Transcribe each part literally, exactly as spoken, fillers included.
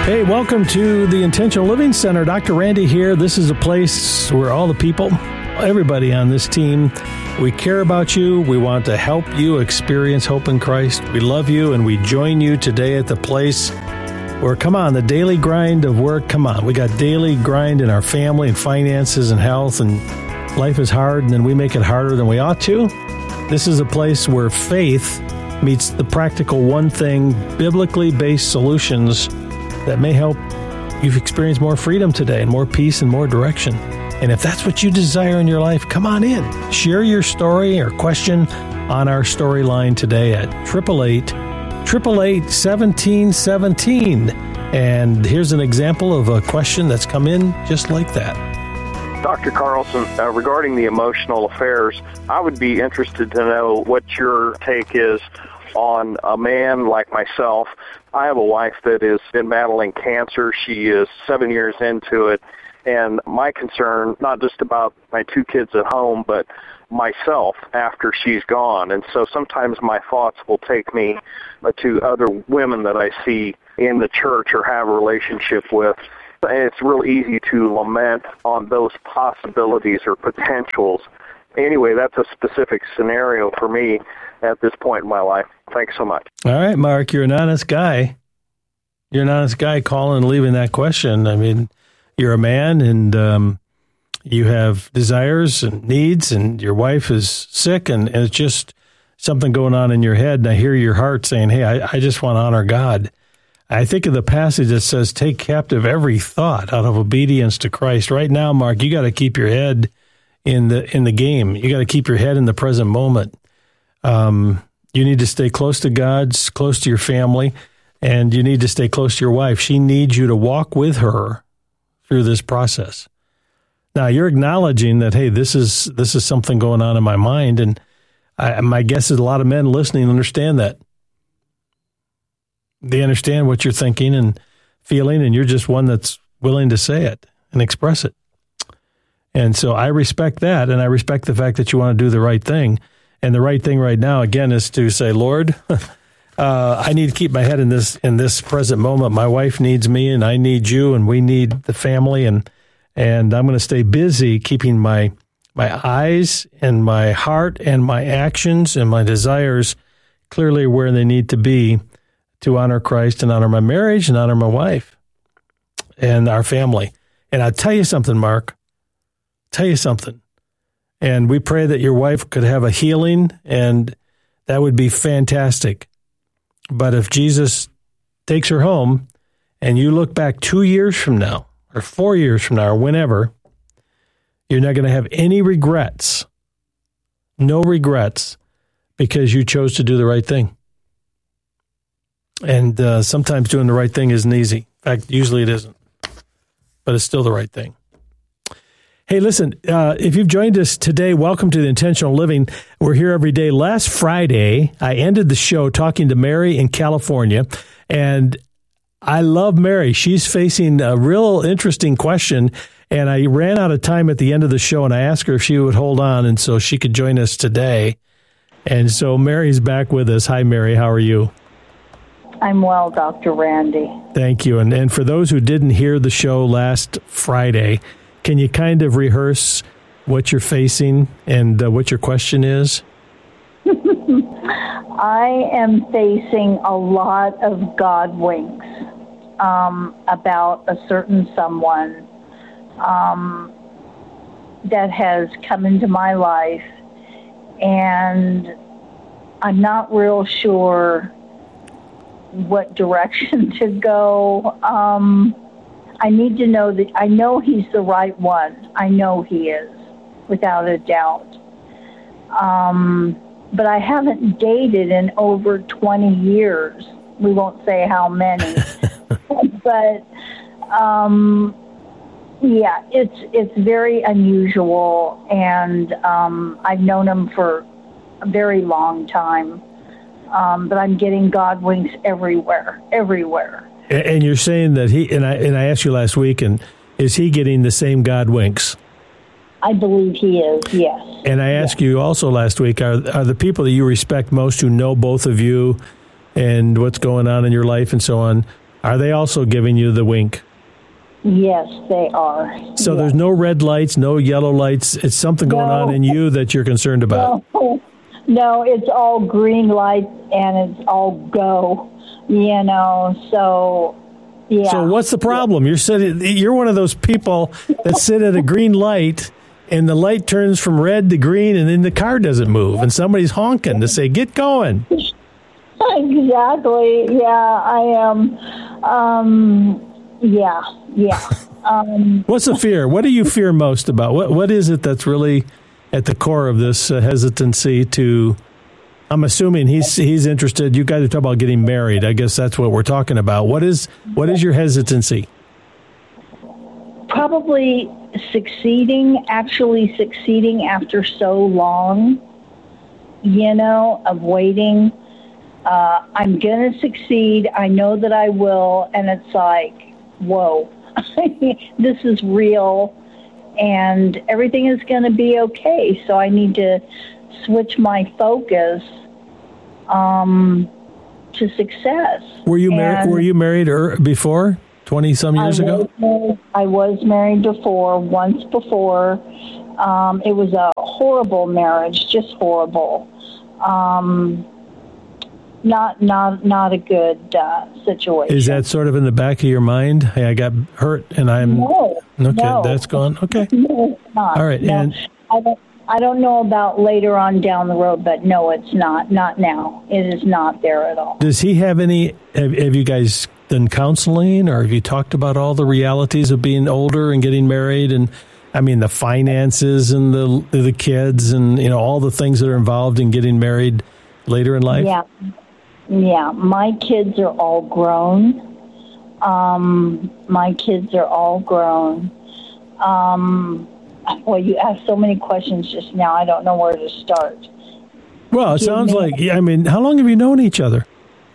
Hey, welcome to the Intentional Living Center. Doctor Randy here. This is a place where all the people, everybody on this team, we care about you. We want to help you experience hope in Christ. We love you, and we join you today at the place where, come on, the daily grind of work, come on. We got daily grind in our family and finances and health, and life is hard, and then we make it harder than we ought to. This is a place where faith meets the practical one thing, biblically based solutions that may help you experience more freedom today and more peace and more direction. And if that's what you desire in your life, come on in. Share your story or question on our storyline today at eight eight eight, eight eight eight, one seven one seven. And here's an example of a question that's come in just like that. Doctor Carlson, uh, regarding the emotional affairs, I would be interested to know what your take is on a man like myself. I have a wife that has been battling cancer. She is seven years into it. And my concern, not just about my two kids at home, but myself after she's gone. And so sometimes my thoughts will take me to other women that I see in the church or have a relationship with. And it's real easy to lament on those possibilities or potentials. Anyway, that's a specific scenario for me at this point in my life. Thanks so much. All right, Mark, you're an honest guy. You're an honest guy calling and leaving that question. I mean, you're a man, and um, you have desires and needs, and your wife is sick, and, and it's just something going on in your head, and I hear your heart saying, hey, I, I just want to honor God. I think of the passage that says, take captive every thought out of obedience to Christ. Right now, Mark, you got to keep your head in the in the game. You got to keep your head in the present moment. Um, you need to stay close to God, close to your family, and you need to stay close to your wife. She needs you to walk with her through this process. Now, you're acknowledging that, hey, this is this is something going on in my mind, and I, my guess is a lot of men listening understand that. They understand what you're thinking and feeling, and you're just one that's willing to say it and express it. And so I respect that, and I respect the fact that you want to do the right thing. And the right thing right now, again, is to say, Lord, uh, I need to keep my head in this in this present moment. My wife needs me, and I need you, and we need the family, and and I'm going to stay busy keeping my my eyes and my heart and my actions and my desires clearly where they need to be to honor Christ and honor my marriage and honor my wife and our family. And I'll tell you something, Mark. Tell you something. And we pray that your wife could have a healing, and that would be fantastic. But if Jesus takes her home and you look back two years from now or four years from now or whenever, you're not going to have any regrets, no regrets, because you chose to do the right thing. And uh, sometimes doing the right thing isn't easy. In fact, usually it isn't. But it's still the right thing. Hey, listen, uh, if you've joined us today, welcome to the Intentional Living. We're here every day. Last Friday, I ended the show talking to Mary in California, and I love Mary. She's facing a real interesting question, and I ran out of time at the end of the show, and I asked her if she would hold on, and so she could join us today. And so Mary's back with us. Hi, Mary. How are you? I'm well, Doctor Randy. Thank you. And and for those who didn't hear the show last Friday, can you kind of rehearse what you're facing and uh, what your question is? I am facing a lot of God winks um, about a certain someone um, that has come into my life, and I'm not real sure what direction to go. Um, I need to know that I know he's the right one. I know he is, without a doubt. Um, but I haven't dated in over twenty years. We won't say how many. But, um, yeah, it's it's very unusual, and um, I've known him for a very long time. Um, but I'm getting God winks everywhere, everywhere. And you're saying that he, and I and I asked you last week, and is he getting the same God winks? I believe he is, yes. And I asked yes. you also last week, are are the people that you respect most, who know both of you and what's going on in your life and so on, Are they also giving you the wink? Yes, they are. So yes. There's no red lights, no yellow lights. It's something going no. on in you that you're concerned about. No, no, it's all green lights and it's all go, you know, so, yeah. So what's the problem? You're sitting, you're one of those people that sit at a green light and the light turns from red to green and then the car doesn't move and somebody's honking to say, get going. Exactly. Yeah, I am. Um, yeah, yeah. Um, What's the fear? What do you fear most about? What What is it that's really at the core of this uh, hesitancy to? I'm assuming he's he's interested. You guys are talking about getting married. I guess that's what we're talking about. What is what is your hesitancy? Probably succeeding, actually succeeding after so long, you know, of waiting. Uh, I'm going to succeed. I know that I will. And it's like, whoa, this is real and everything is going to be okay. So I need to switch my focus um, to success. Were you married? Were you married er, before? Twenty some years I ago. Was, I was married before, once before. Um, it was a horrible marriage, just horrible. Um, not, not, not a good uh, situation. Is that sort of in the back of your mind? Hey, I got hurt, and I'm no. Okay, no. that's gone. Okay. No, it's not. All right, no. and I don't. I don't know about later on down the road, but no, it's not. Not now. It is not there at all. Does he have any, have, have you guys done counseling, or have you talked about all the realities of being older and getting married? And I mean, the finances and the the kids and, you know, all the things that are involved in getting married later in life? Yeah. Yeah. My kids are all grown. Um, my kids are all grown. Um, Well, you asked so many questions just now, I don't know where to start. Well, it Give sounds me, like, I mean, how long have you known each other?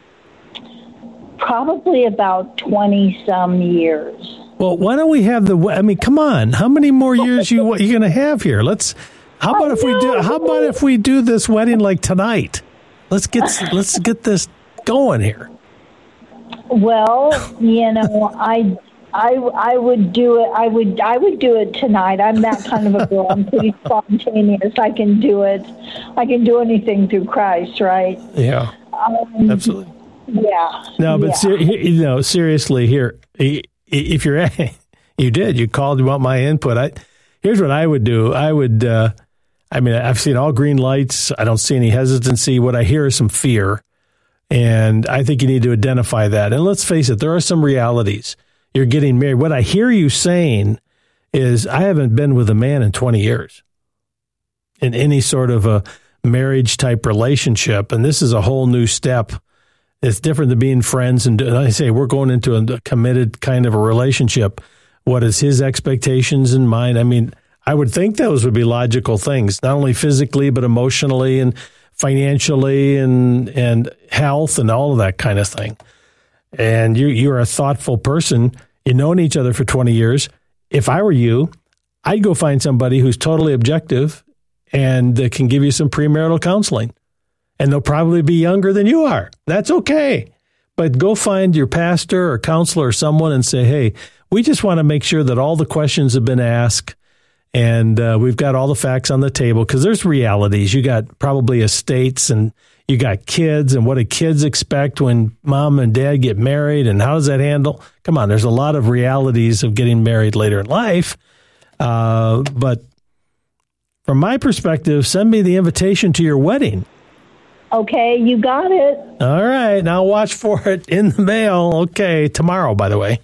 Probably about twenty-some years. Well, why don't we have the, I mean, come on, how many more years you you going to have here? Let's, how about I if know. we do, how about if we do this wedding like tonight? Let's get, let's get this going here. Well, you know, I... I, I would do it. I would I would do it tonight. I'm that kind of a girl. I'm pretty spontaneous. I can do it. I can do anything through Christ, right? Yeah, um, absolutely. Yeah. No, but yeah. Ser- you know, seriously, here, if you're, you did, you called, you want my input. I here's what I would do. I would. Uh, I mean, I've seen all green lights. I don't see any hesitancy. What I hear is some fear, and I think you need to identify that. And let's face it, there are some realities. You're getting married. What I hear you saying is, I haven't been with a man in twenty years in any sort of a marriage type relationship. And this is a whole new step. It's different than being friends. And I say, we're going into a committed kind of a relationship. What is his expectations and mine? I mean, I would think those would be logical things, not only physically, but emotionally and financially and, and health and all of that kind of thing. And you, you're a thoughtful person. You've known each other for twenty years. If I were you, I'd go find somebody who's totally objective and uh, can give you some premarital counseling. And they'll probably be younger than you are. That's okay. But go find your pastor or counselor or someone and say, hey, we just want to make sure that all the questions have been asked and uh, we've got all the facts on the table, because there's realities. You got probably estates and you got kids, and what do kids expect when mom and dad get married, and how does that handle? Come on, there's a lot of realities of getting married later in life. Uh, but from my perspective, send me the invitation to your wedding. Okay, you got it. All right, now watch for it in the mail. Okay, tomorrow, by the way.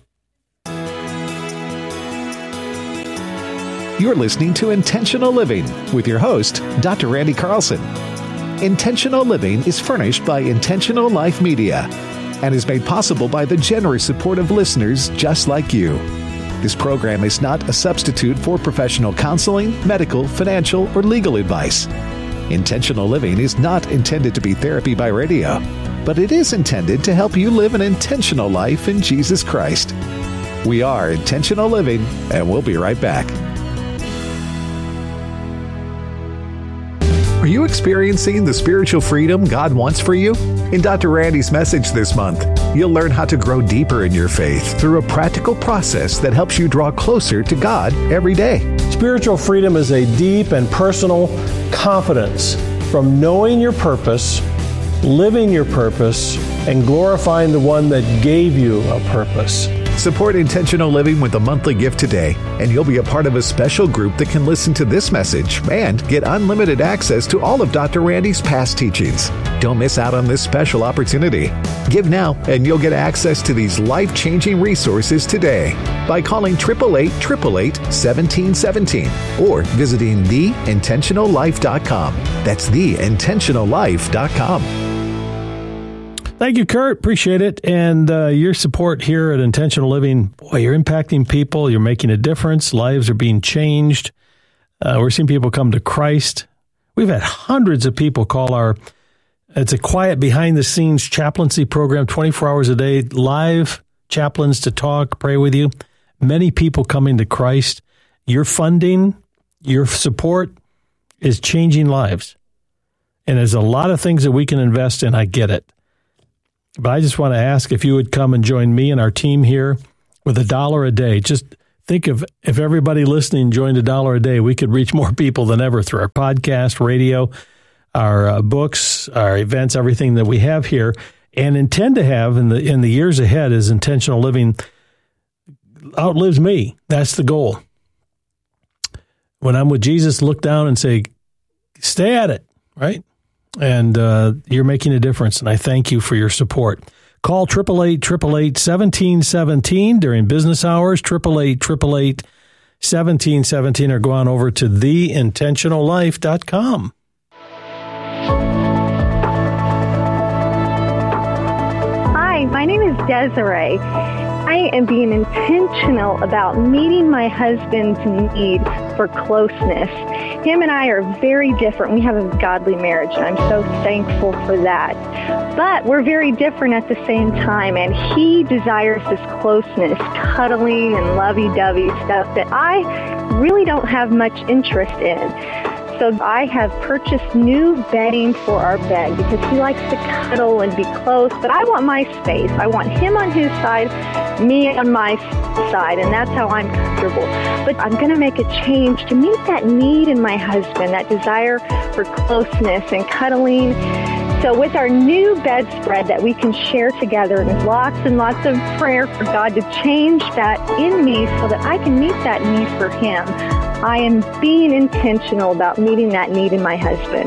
You're listening to Intentional Living with your host, Doctor Randy Carlson. Intentional Living is furnished by Intentional Life Media and is made possible by the generous support of listeners just like you. This program is not a substitute for professional counseling, medical, financial, or legal advice. Intentional Living is not intended to be therapy by radio, but it is intended to help you live an intentional life in Jesus Christ. We are Intentional Living, and we'll be right back. Are you experiencing the spiritual freedom God wants for you? In Doctor Randy's message this month, you'll learn how to grow deeper in your faith through a practical process that helps you draw closer to God every day. Spiritual freedom is a deep and personal confidence from knowing your purpose, living your purpose, and glorifying the one that gave you a purpose. Support Intentional Living with a monthly gift today, and you'll be a part of a special group that can listen to this message and get unlimited access to all of Doctor Randy's past teachings. Don't miss out on this special opportunity. Give now, and you'll get access to these life-changing resources today by calling eight eight eight, eight eight eight, one seven one seven or visiting the intentional life dot com. That's the intentional life dot com. Thank you, Kurt. Appreciate it. And uh, your support here at Intentional Living, boy, you're impacting people. You're making a difference. Lives are being changed. Uh, we're seeing people come to Christ. We've had hundreds of people call our, it's a quiet behind-the-scenes chaplaincy program, twenty-four hours a day, live chaplains to talk, pray with you. Many people coming to Christ. Your funding, your support is changing lives. And there's a lot of things that we can invest in. I get it. But I just want to ask if you would come and join me and our team here with a dollar a day. Just think of if everybody listening joined a dollar a day, we could reach more people than ever through our podcast, radio, our uh, books, our events, everything that we have here, and intend to have in the in the years ahead as Intentional Living outlives me. That's the goal. When I'm with Jesus, look down and say, stay at it, right? And uh, you're making a difference, and I thank you for your support. Call eight eight eight, eight eight eight, one seven one seven during business hours, eight eight eight, eight eight eight, one seven one seven, or go on over to the intentional life dot com. Hi, my name is Desiree. I am being intentional about meeting my husband's need for closeness. Him and I are very different. We have a godly marriage, and I'm so thankful for that. But we're very different at the same time, and he desires this closeness, cuddling and lovey-dovey stuff that I really don't have much interest in. So I have purchased new bedding for our bed because he likes to cuddle and be close, but I want my space. I want him on his side, me on my side, and that's how I'm comfortable. But I'm going to make a change to meet that need in my husband, that desire for closeness and cuddling. So with our new bedspread that we can share together, and lots and lots of prayer for God to change that in me so that I can meet that need for him, I am being intentional about meeting that need in my husband.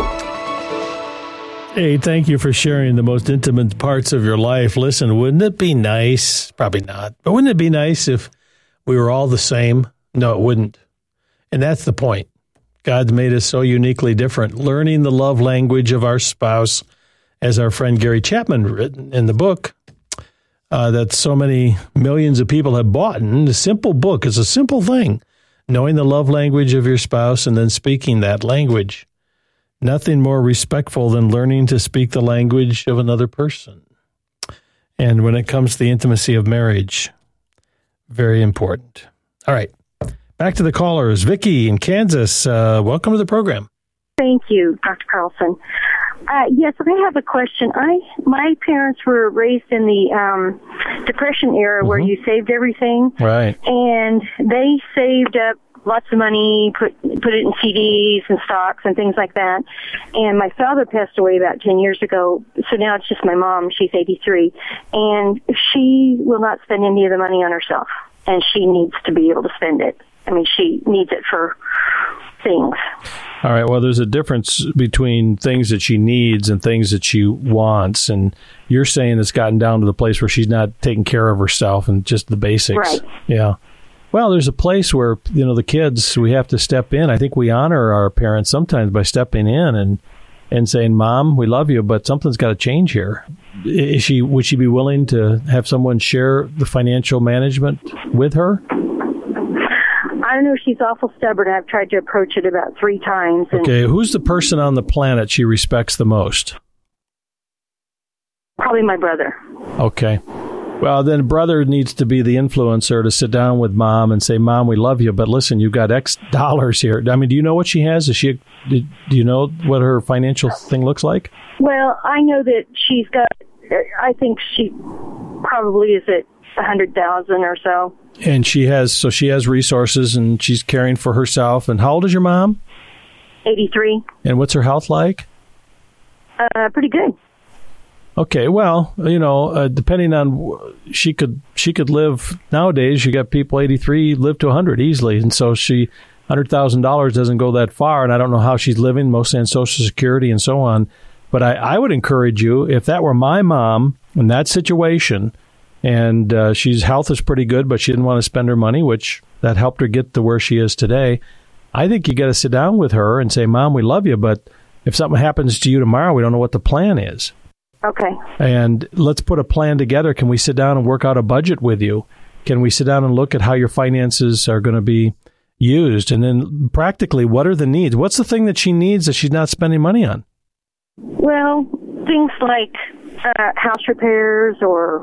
Hey, thank you for sharing the most intimate parts of your life. Listen, wouldn't it be nice? Probably not. But wouldn't it be nice if we were all the same? No, it wouldn't. And that's the point. God's made us so uniquely different. Learning the love language of our spouse, as our friend Gary Chapman written in the book uh, that so many millions of people have bought. And the simple book is a simple thing. Knowing the love language of your spouse and then speaking that language. Nothing more respectful than learning to speak the language of another person. And when it comes to the intimacy of marriage, very important. All right. Back to the callers. Vicki in Kansas, uh, welcome to the program. Thank you, Doctor Carlson. Uh, yes, I have a question. I my parents were raised in the um, Depression era mm-hmm. where you saved everything. Right. And they saved up lots of money, put put it in C Ds and stocks and things like that. And my father passed away about ten years ago, so now it's just my mom. She's eighty-three. And she will not spend any of the money on herself. And she needs to be able to spend it. I mean, she needs it for things. All right. Well, there's a difference between things that she needs and things that she wants. And you're saying it's gotten down to the place where she's not taking care of herself and just the basics. Right. Yeah. Well, there's a place where, you know, the kids, we have to step in. I think we honor our parents sometimes by stepping in and, and saying, Mom, we love you, but something's got to change here. Is she, would she be willing to have someone share the financial management with her? I don't know. She's awful stubborn. I've tried to approach it about three times. And okay. Who's the person on the planet she respects the most? Probably my brother. Okay. Well, then brother needs to be the influencer to sit down with mom and say, Mom, we love you, but listen, you've got X dollars here. I mean, do you know what she has? Is she? Do you know what her financial thing looks like? Well, I know that she's got, I think she probably is at one hundred thousand dollars or so. And she has, so she has resources and she's caring for herself. And how old is your mom? eighty-three. And what's her health like? Uh, pretty good. Okay, well, you know, uh, depending on, she could she could live, nowadays, you got people eighty-three live to one hundred easily, and so she, one hundred thousand dollars doesn't go that far, and I don't know how she's living, mostly on Social Security and so on, but I, I would encourage you, if that were my mom in that situation, and uh, she's health is pretty good, but she didn't want to spend her money, which that helped her get to where she is today, I think you got to sit down with her and say, Mom, we love you, but if something happens to you tomorrow, we don't know what the plan is. Okay. And let's put a plan together. Can we sit down and work out a budget with you? Can we sit down and look at how your finances are going to be used? And then practically, what are the needs? What's the thing that she needs that she's not spending money on? Well, things like uh, house repairs or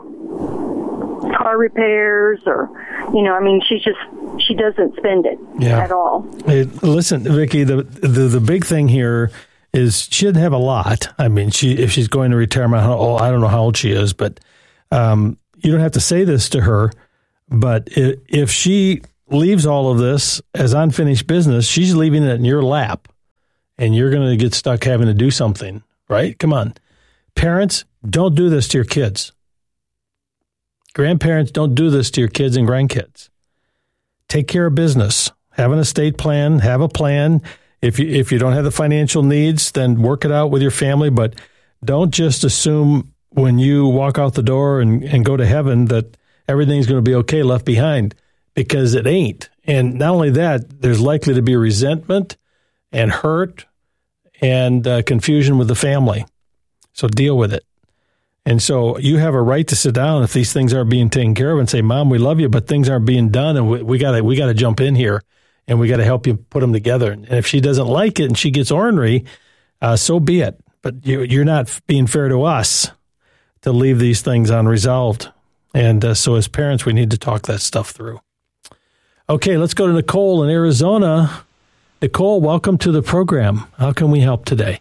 car repairs or, you know, I mean, she just, she doesn't spend it yeah. at all. Hey, listen, Vicki, the, the the big thing here is she doesn't have a lot. I mean, she if she's going to retirement, oh, I don't know how old she is, but um, you don't have to say this to her. But if she leaves all of this as unfinished business, she's leaving it in your lap, and you're going to get stuck having to do something, right? Come on. Parents, don't do this to your kids. Grandparents, don't do this to your kids and grandkids. Take care of business. Have an estate plan. Have a plan. If you if you don't have the financial needs, then work it out with your family. But don't just assume when you walk out the door and, and go to heaven that everything's going to be okay left behind, because it ain't. And not only that, there's likely to be resentment and hurt and uh, confusion with the family. So deal with it. And so you have a right to sit down if these things aren't being taken care of and say, Mom, we love you, but things aren't being done, and we, we gotta we gotta jump in here. And we got to help you put them together. And if she doesn't like it and she gets ornery, uh, so be it. But you, you're not being fair to us to leave these things unresolved. And uh, so as parents, we need to talk that stuff through. Okay, let's go to Nicole in Arizona. Nicole, welcome to the program. How can we help today?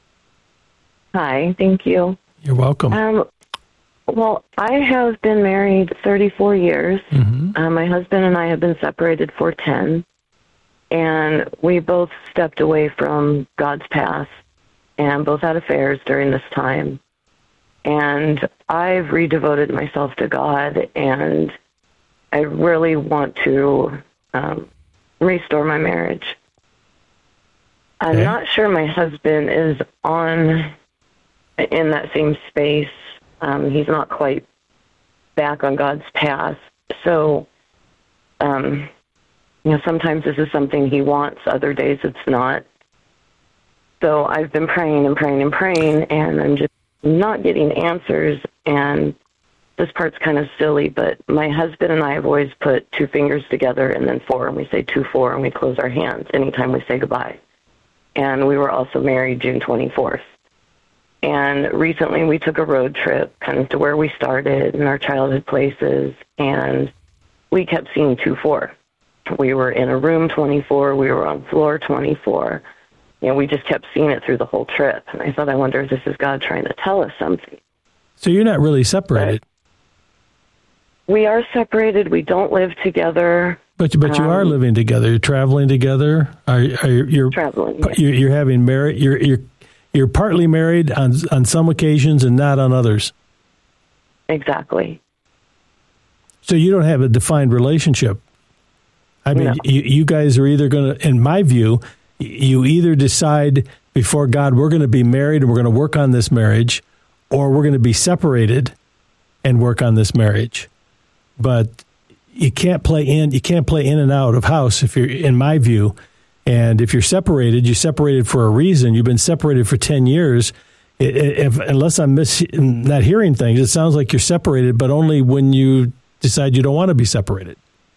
Hi, thank you. You're welcome. Um, well, I have been married thirty-four years. Mm-hmm. Uh, my husband and I have been separated for ten. And we both stepped away from God's path and both had affairs during this time. And I've redevoted myself to God, and I really want to um, restore my marriage. I'm okay. not sure my husband is on in that same space. Um, he's not quite back on God's path. So, um, you know, sometimes this is something he wants, other days it's not. So I've been praying and praying and praying, and I'm just not getting answers. And this part's kind of silly, but my husband and I have always put two fingers together and then four, and we say two, four, and we close our hands anytime we say goodbye. And we were also married June twenty-fourth. And recently we took a road trip kind of to where we started in our childhood places, and we kept seeing two, four. We were in a room twenty-four. We were on floor twenty-four. You know, we just kept seeing it through the whole trip. And I thought, I wonder if this is God trying to tell us something. So you're not really separated. But we are separated. We don't live together. But but you um, are living together. You're traveling together. Are, are you're traveling? Yes. You're, you're having married. You're you're you're partly married on on some occasions and not on others. Exactly. So you don't have a defined relationship. I mean, no. you, you guys are either going to, in my view, you either decide before God, we're going to be married and we're going to work on this marriage, or we're going to be separated and work on this marriage. But you can't play in, you can't play in and out of house if you're, in my view. And if you're separated, you're separated for a reason. You've been separated for ten years. It, if, unless I'm mis- not hearing things, it sounds like you're separated, but only when you decide you don't want to be separated.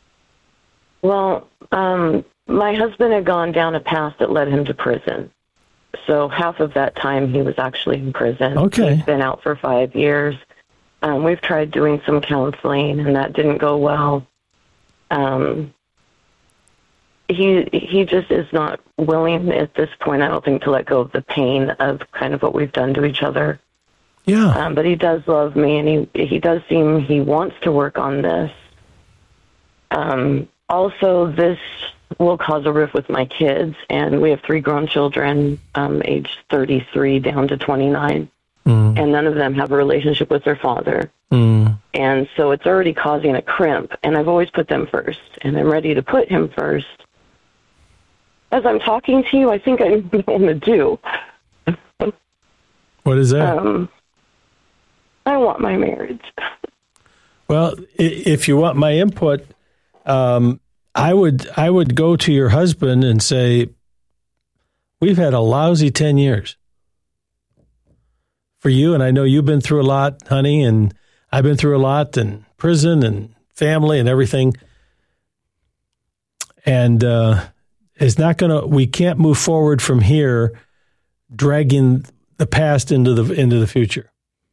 Well, um, my husband had gone down a path that led him to prison. So half of that time he was actually in prison. Okay. He's been out for five years. Um, we've tried doing some counseling, and that didn't go well. Um, he he just is not willing at this point, I don't think, to let go of the pain of kind of what we've done to each other. Yeah. Um, but he does love me, and he he does seem he wants to work on this. Um, also, this will cause a rift with my kids, and we have three grown children, um, aged thirty-three down to twenty-nine, mm. and none of them have a relationship with their father. Mm. And so it's already causing a crimp, and I've always put them first, and I'm ready to put him first. As I'm talking to you, I think I know what I'm going to do. What is that? Um, I want my marriage. Well, if you want my input, um, I would I would go to your husband and say, we've had a lousy ten years for you, and I know you've been through a lot, honey, and I've been through a lot, and prison and family and everything. And uh, it's not going to, we can't move forward from here dragging the past into the into the future.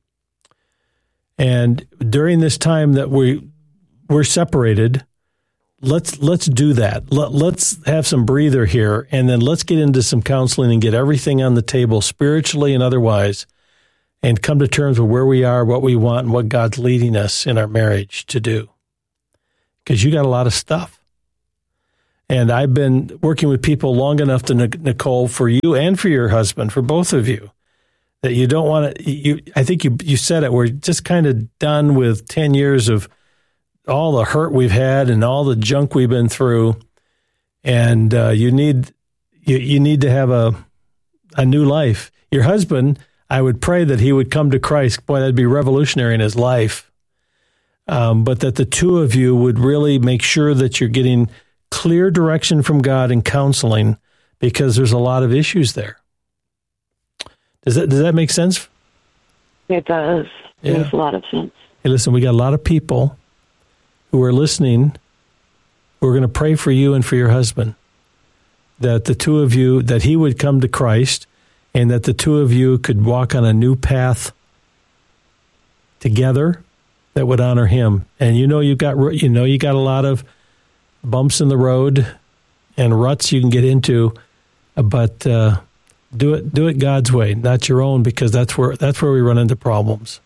And during this time that we we're separated, let's let's do that. Let, let's have some breather here, and then let's get into some counseling and get everything on the table, spiritually and otherwise, and come to terms with where we are, what we want, and what God's leading us in our marriage to do. Because you got a lot of stuff. And I've been working with people long enough to, Nicole, for you and for your husband, for both of you, that you don't want to, you, I think you you said it, we're just kind of done with ten years of all the hurt we've had and all the junk we've been through. And uh, you need you, you need to have a a new life. Your husband, I would pray that he would come to Christ. Boy, that'd be revolutionary in his life. Um, but that the two of you would really make sure that you're getting clear direction from God and counseling, because there's a lot of issues there. Does that does that make sense? It does. Yeah. It makes a lot of sense. Hey, listen, we got a lot of people who are listening who are going to pray for you and for your husband, that the two of you, that he would come to Christ, and that the two of you could walk on a new path together that would honor him. And you know you got you know you got a lot of bumps in the road and ruts you can get into, but uh, do it do it God's way, not your own, because that's where that's where we run into problems.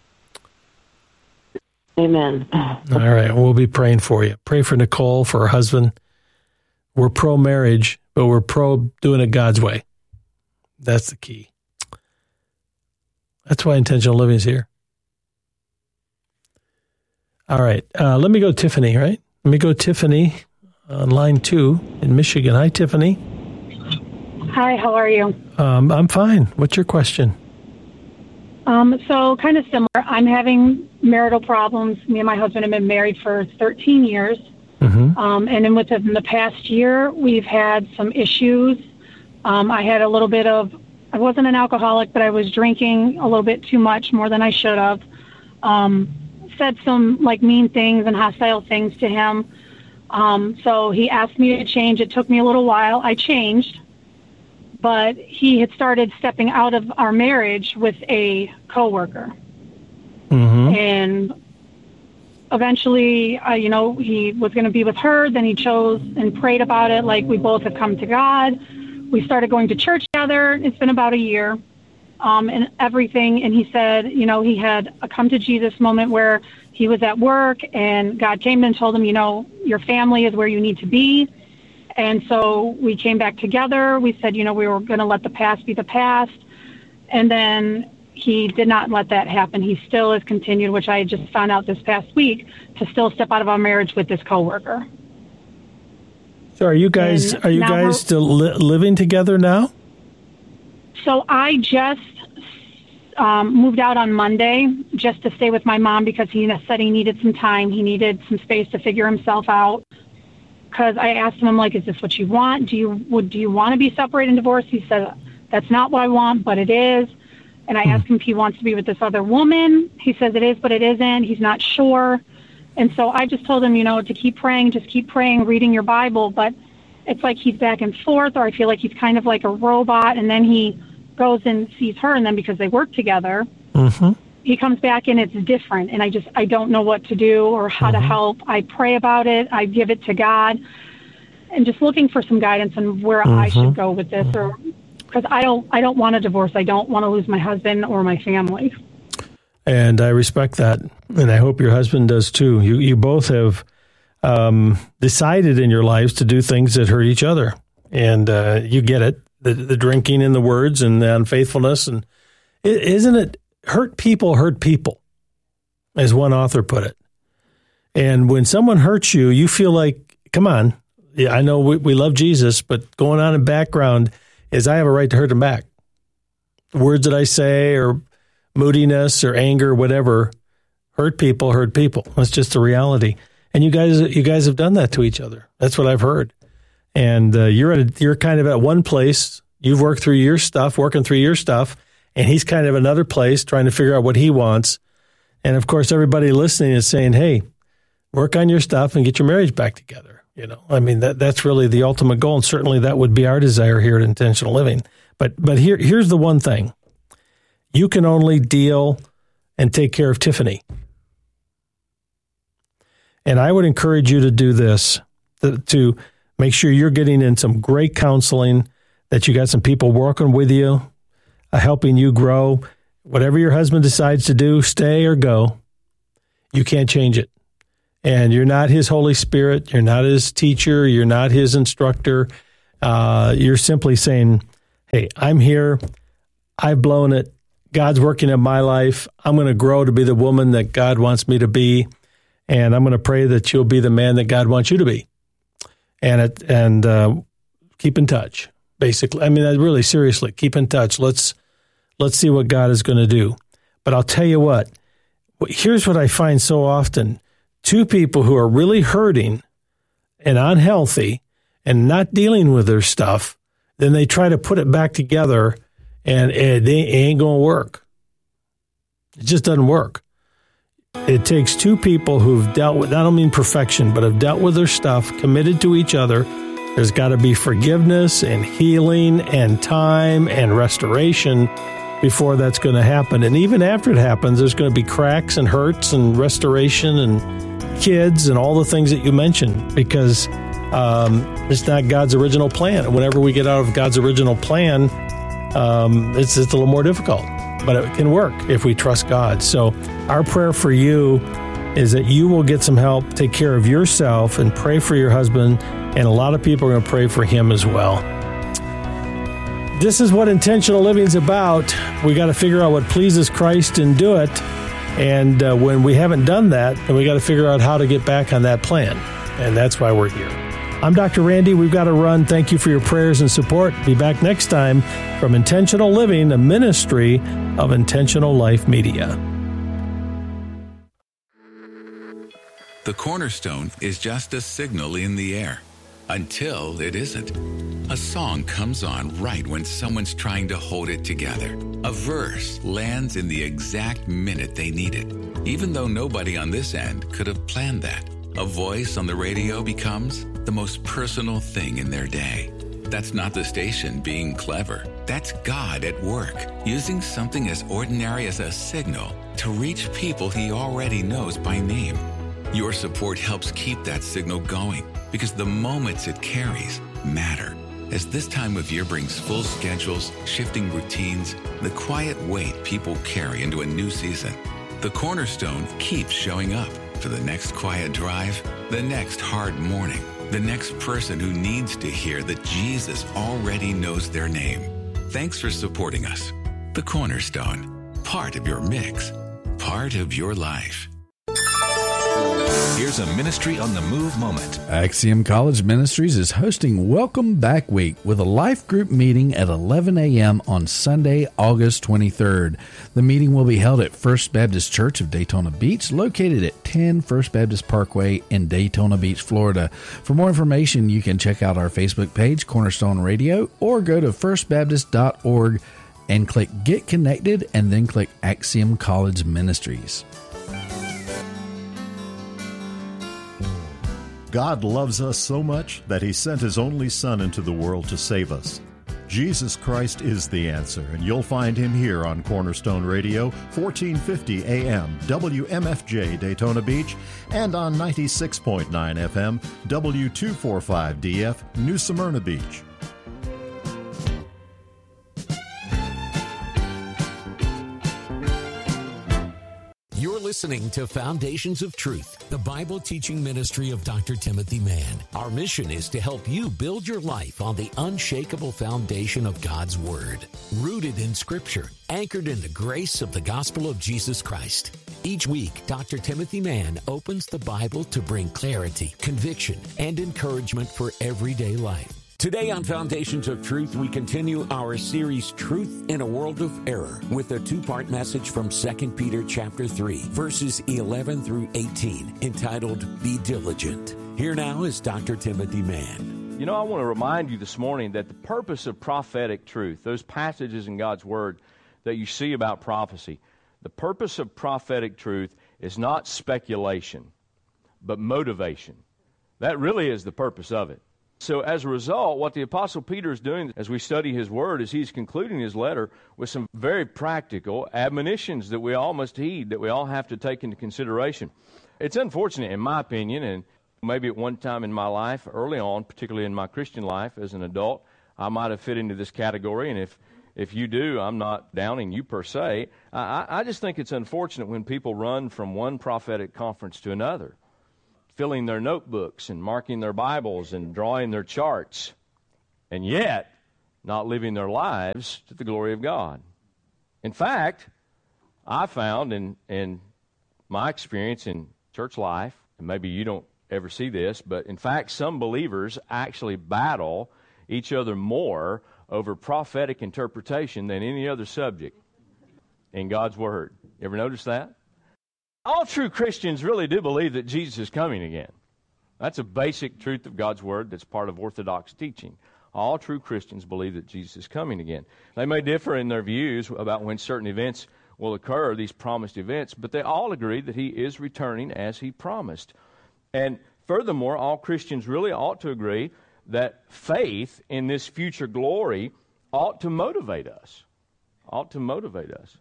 Amen. All right, we'll be praying for you. Pray for Nicole, for her husband. We're pro-marriage, but we're pro doing it God's way. That's the key. That's why Intentional Living is here. All right, uh, let me go Tiffany, right? Let me go Tiffany on line two in Michigan. Hi, Tiffany. Hi, how are you? Um, I'm fine. What's your question? Um, so kind of similar. I'm having marital problems. Me and my husband have been married for thirteen years. Mm-hmm. Um, and then within the past year, we've had some issues. Um, I had a little bit of, I wasn't an alcoholic, but I was drinking a little bit too much, more than I should have. Um, said some like mean things and hostile things to him. Um, so he asked me to change. It took me a little while. I changed, but he had started stepping out of our marriage with a coworker. Mm-hmm. And eventually, uh, you know, he was going to be with her. Then he chose and prayed about it. Like, we both have come to God. We started going to church together. It's been about a year. Um, and everything. And he said, you know, he had a come to Jesus moment where he was at work and God came and told him, you know, your family is where you need to be. And so we came back together. We said, you know, we were going to let the past be the past. And then he did not let that happen. He still has continued, which I just found out this past week, to still step out of our marriage with this coworker. So are you guys, and are you guys still li- living together now? So I just um, moved out on Monday just to stay with my mom, because he said he needed some time. He needed some space to figure himself out. Because I asked him, I'm like, is this what you want? Do you would do you want to be separated and divorced? He said, that's not what I want, but it is. And I asked him if he wants to be with this other woman. He says it is, but it isn't. He's not sure. And so I just told him, you know, to keep praying, just keep praying, reading your Bible. But it's like he's back and forth, or I feel like he's kind of like a robot. And then he goes and sees her, and then because they work together, mm-hmm. he comes back and it's different, and I just, I don't know what to do or how mm-hmm. to help. I pray about it. I give it to God, and just looking for some guidance on where mm-hmm. I should go with this, or because I don't, I don't want a divorce. I don't want to lose my husband or my family. And I respect that, and I hope your husband does too. You, you both have um, decided in your lives to do things that hurt each other, and uh, you get it. The, the drinking and the words and the unfaithfulness, and isn't it? Hurt people hurt people, as one author put it. And when someone hurts you, you feel like, come on, yeah, I know we, we love Jesus, but going on in background is I have a right to hurt him back. Words that I say or moodiness or anger, or whatever, hurt people, hurt people. That's just the reality. And you guys, you guys have done that to each other. That's what I've heard. And uh, you're at a, you're kind of at one place. You've worked through your stuff, working through your stuff. And he's kind of another place trying to figure out what he wants. And of course, everybody listening is saying, hey, work on your stuff and get your marriage back together. You know, I mean, that that's really the ultimate goal. And certainly that would be our desire here at Intentional Living. But but here here's the one thing. You can only deal and take care of Tiffany. And I would encourage you to do this, to, to make sure you're getting in some great counseling, that you got some people working with you, Uh, helping you grow. Whatever your husband decides to do, stay or go, you can't change it. And you're not his Holy Spirit. You're not his teacher. You're not his instructor. Uh, you're simply saying, hey, I'm here. I've blown it. God's working in my life. I'm going to grow to be the woman that God wants me to be. And I'm going to pray that you'll be the man that God wants you to be. And it, and uh, keep in touch, basically. I mean, really, seriously, keep in touch. Let's Let's see what God is going to do. But I'll tell you what, here's what I find so often. Two people who are really hurting and unhealthy and not dealing with their stuff, then they try to put it back together, and it ain't going to work. It just doesn't work. It takes two people who've dealt with, I don't mean perfection, but have dealt with their stuff, committed to each other. There's got to be forgiveness and healing and time and restoration before that's going to happen. And even after it happens, there's going to be cracks and hurts and restoration and kids and all the things that you mentioned, because um, it's not God's original plan. And whenever we get out of God's original plan, um, it's, it's a little more difficult. But it can work if we trust God. So our prayer for you is that you will get some help, take care of yourself, and pray for your husband. And a lot of people are going to pray for him as well. This is what intentional living is about. We got to figure out what pleases Christ and do it. And uh, when we haven't done that, then we got to figure out how to get back on that plan. And that's why we're here. I'm Doctor Randy. We've got to run. Thank you for your prayers and support. Be back next time from Intentional Living, a ministry of Intentional Life Media. The cornerstone is just a signal in the air. Until it isn't. A song comes on right when someone's trying to hold it together. A verse lands in the exact minute they need it, even though nobody on this end could have planned that. A voice on the radio becomes the most personal thing in their day. That's not the station being clever. That's God at work, using something as ordinary as a signal to reach people he already knows by name. Your support helps keep that signal going, because the moments it carries matter. As this time of year brings full schedules, shifting routines, the quiet weight people carry into a new season, the Cornerstone keeps showing up for the next quiet drive, the next hard morning, the next person who needs to hear that Jesus already knows their name. Thanks for supporting us. The Cornerstone, part of your mix, part of your life. Here's a Ministry on the Move moment. Axiom College Ministries is hosting Welcome Back Week with a life group meeting at eleven a.m. on Sunday, August twenty-third. The meeting will be held at First Baptist Church of Daytona Beach, located at ten First Baptist Parkway in Daytona Beach, Florida. For more information, you can check out our Facebook page, Cornerstone Radio, or go to first baptist dot org and click Get Connected, and then click Axiom College Ministries. God loves us so much that He sent His only Son into the world to save us. Jesus Christ is the answer, and you'll find him here on Cornerstone Radio, fourteen fifty A M, W M F J Daytona Beach, and on ninety-six point nine F M, W two forty-five D F, New Smyrna Beach. You're listening to Foundations of Truth, the Bible teaching ministry of Doctor Timothy Mann. Our mission is to help you build your life on the unshakable foundation of God's Word, rooted in Scripture, anchored in the grace of the gospel of Jesus Christ. Each week, Doctor Timothy Mann opens the Bible to bring clarity, conviction, and encouragement for everyday life. Today on Foundations of Truth, we continue our series, Truth in a World of Error, with a two-part message from Second Peter chapter three, verses eleven through eighteen, entitled, Be Diligent. Here now is Doctor Timothy Mann. You know, I want to remind you this morning that the purpose of prophetic truth, those passages in God's Word that you see about prophecy, the purpose of prophetic truth is not speculation, but motivation. That really is the purpose of it. So as a result, what the Apostle Peter is doing as we study his word is he's concluding his letter with some very practical admonitions that we all must heed, that we all have to take into consideration. It's unfortunate, in my opinion, and maybe at one time in my life, early on, particularly in my Christian life as an adult, I might have fit into this category, and if if you do, I'm not downing you per se. I, I just think it's unfortunate when people run from one prophetic conference to another, filling their notebooks and marking their Bibles and drawing their charts, and yet not living their lives to the glory of God. In fact, I found in, in my experience in church life, and maybe you don't ever see this, but in fact, some believers actually battle each other more over prophetic interpretation than any other subject in God's Word. You ever notice that? All true Christians really do believe that Jesus is coming again. That's a basic truth of God's Word that's part of Orthodox teaching. All true Christians believe that Jesus is coming again. They may differ in their views about when certain events will occur, these promised events, but they all agree that he is returning as he promised. And furthermore, all Christians really ought to agree that faith in this future glory ought to motivate us. Ought to motivate us.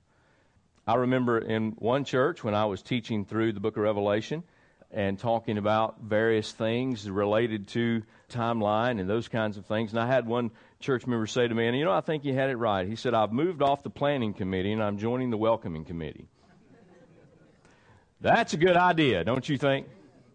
I remember in one church when I was teaching through the book of Revelation and talking about various things related to timeline and those kinds of things, and I had one church member say to me, and you know, I think you had it right. He said, I've moved off the planning committee and I'm joining the welcoming committee. That's a good idea, don't you think?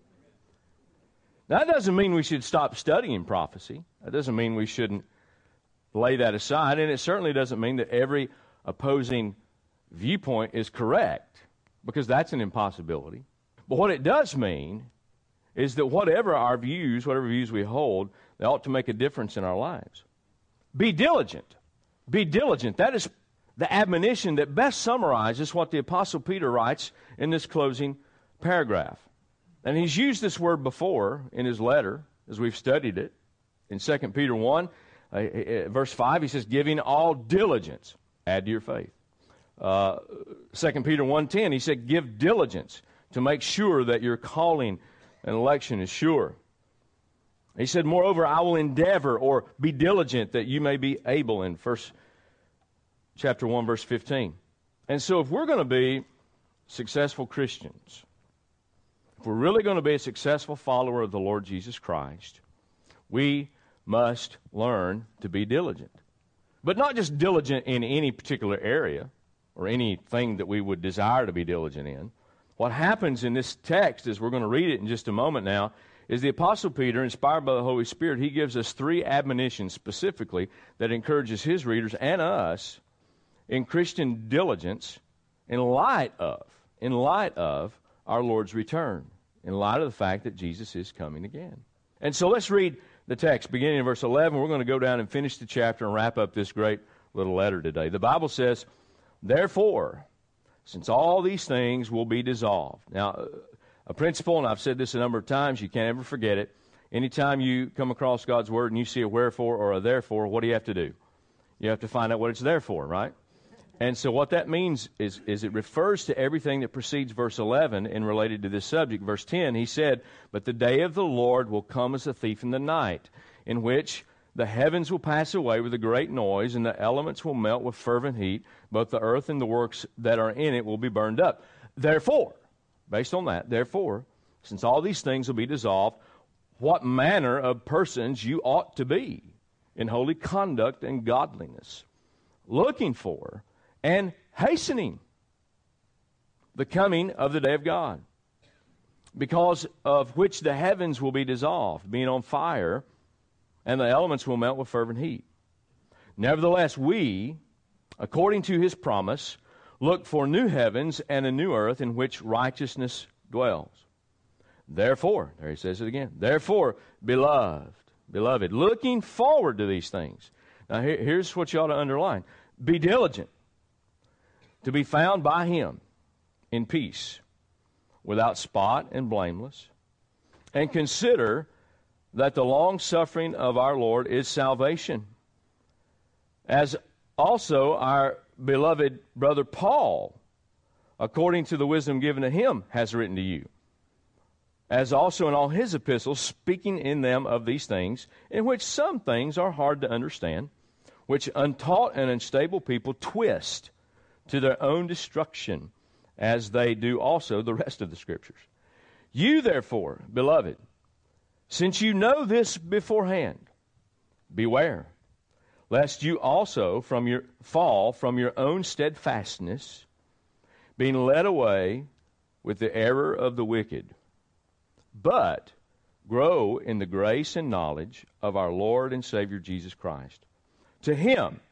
Now, that doesn't mean we should stop studying prophecy. That doesn't mean we shouldn't lay that aside, and it certainly doesn't mean that every opposing viewpoint is correct, because that's an impossibility. But what it does mean is that whatever our views, whatever views we hold, they ought to make a difference in our lives. Be diligent. Be diligent. That is the admonition that best summarizes what the Apostle Peter writes in this closing paragraph. And he's used this word before in his letter as we've studied it. In Second Peter one, uh, uh, verse five, he says, giving all diligence, add to your faith. Uh, Second Peter one ten, he said, give diligence to make sure that your calling and election is sure. He said, moreover, I will endeavor or be diligent that you may be able, in First chapter one, verse fifteen. And so if we're going to be successful Christians, if we're really going to be a successful follower of the Lord Jesus Christ, we must learn to be diligent. But not just diligent in any particular area, or anything that we would desire to be diligent in. What happens in this text, as we're going to read it in just a moment now, is the Apostle Peter, inspired by the Holy Spirit, he gives us three admonitions specifically that encourages his readers and us in Christian diligence in light of, in light of our Lord's return, in light of the fact that Jesus is coming again. And so let's read the text, beginning in verse eleven. We're going to go down and finish the chapter and wrap up this great little letter today. The Bible says, therefore, since all these things will be dissolved. Now, a principle, and I've said this a number of times, you can't ever forget it. Anytime you come across God's Word and you see a wherefore or a therefore, what do you have to do? You have to find out what it's there for, right? And so what that means is, is it refers to everything that precedes verse eleven and related to this subject. Verse ten, he said, but the day of the Lord will come as a thief in the night, in which The heavens will pass away with a great noise, and the elements will melt with fervent heat. Both the earth and the works that are in it will be burned up. Therefore, based on that, therefore, since all these things will be dissolved, what manner of persons you ought to be in holy conduct and godliness, looking for and hastening the coming of the day of God, because of which the heavens will be dissolved, being on fire, and the elements will melt with fervent heat. Nevertheless, we, according to his promise, look for new heavens and a new earth in which righteousness dwells. Therefore, there he says it again, therefore, beloved, beloved, looking forward to these things. Now, here, here's what you ought to underline. Be diligent to be found by him in peace, without spot and blameless, and consider that the long-suffering of our Lord is salvation, as also our beloved brother Paul, according to the wisdom given to him, has written to you, as also in all his epistles, speaking in them of these things, in which some things are hard to understand, which untaught and unstable people twist to their own destruction, as they do also the rest of the Scriptures. You, therefore, beloved, since you know this beforehand, beware, lest you also from your fall from your own steadfastness, being led away with the error of the wicked, but grow in the grace and knowledge of our Lord and Savior Jesus Christ. To him